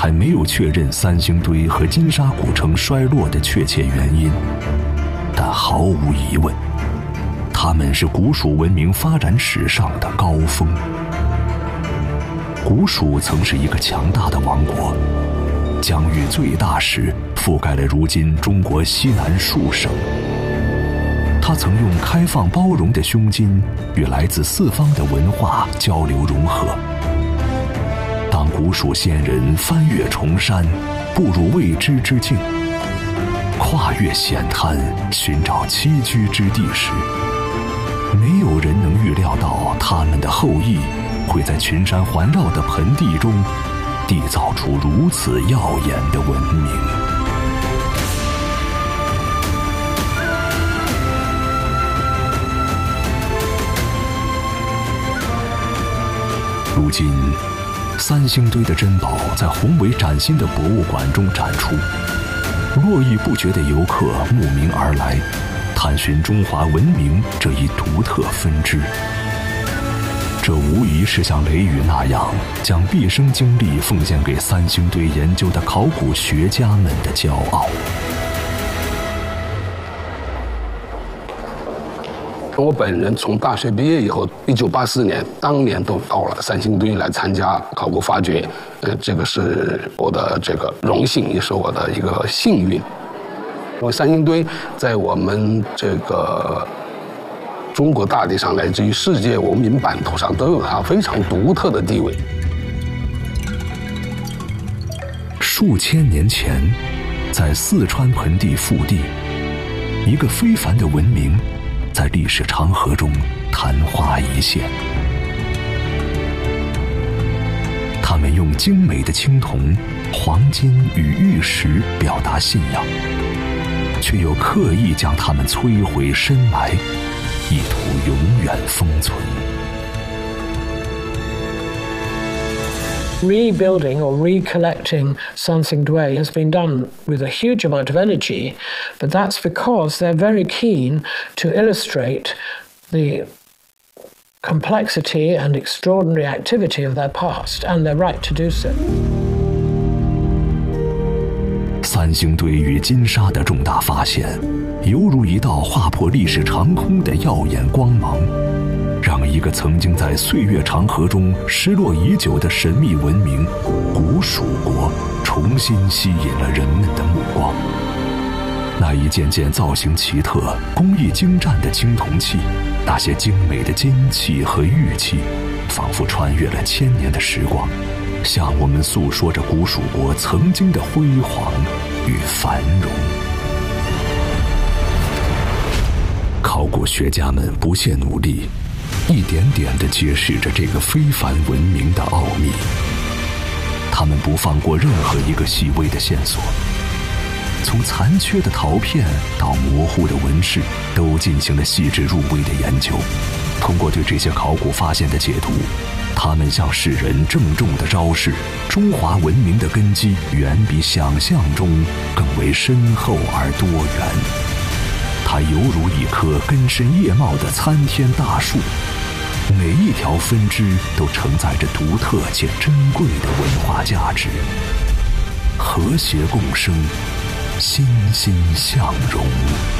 还没有确认三星堆和金沙古城衰落的确切原因，但毫无疑问，它们是古蜀文明发展史上的高峰。古蜀曾是一个强大的王国，疆域最大时覆盖了如今中国西南数省。它曾用开放包容的胸襟与来自四方的文化交流融合。当古蜀先人翻越重山，步入未知之境，跨越险滩，寻找栖居之地时，没有人能预料到他们的后裔会在群山环绕的盆地中缔造出如此耀眼的文明。如今，三星堆的珍宝在宏伟崭新的博物馆中展出，络绎不绝的游客慕名而来，探寻中华文明这一独特分支。这无疑是像雷雨那样将毕生精力奉献给三星堆研究的考古学家们的骄傲。 我本人从大学毕业以后，1984年当年都到了三星堆来参加考古发掘，这个是我的这个荣幸，也是我的一个幸运。因为三星堆在我们这个中国大地上，乃至于世界文明版图上，都有它非常独特的地位。 数千年前，在四川盆地腹地，一个非凡的文明在历史长河中昙花一现。他们用精美的青铜、黄金与玉石表达信仰，却又刻意将它们摧毁深埋，意图永远封存。 Rebuilding or recollecting Sansing Dui has been done with a huge amount of energy, but that's because they're very keen to illustrate the complexity and extraordinary activity of their past, and they're right to do so. 三星堆与金沙的重大发现，犹如一道划破历史长空的耀眼光芒，让一个曾经在岁月长河中失落已久的神秘文明古蜀国重新吸引了人们的目光。那一件件造型奇特、工艺精湛的青铜器，那些精美的金器和玉器，仿佛穿越了千年的时光，向我们诉说着古蜀国曾经的辉煌与繁荣。考古学家们不懈努力，一点点地揭示着这个非凡文明的奥秘。他们不放过任何一个细微的线索，从残缺的陶片到模糊的纹饰，都进行了细致入微的研究。通过对这些考古发现的解读，他们向世人郑重地昭示，中华文明的根基远比想象中更为深厚而多元。它犹如一棵根深叶茂的参天大树，每一条分支都承载着独特且珍贵的文化价值，和谐共生，欣欣向荣。